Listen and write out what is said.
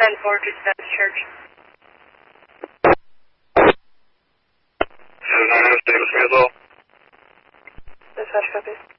10-4 to Status Church. 9 Davis Mutual. Dispatch copies.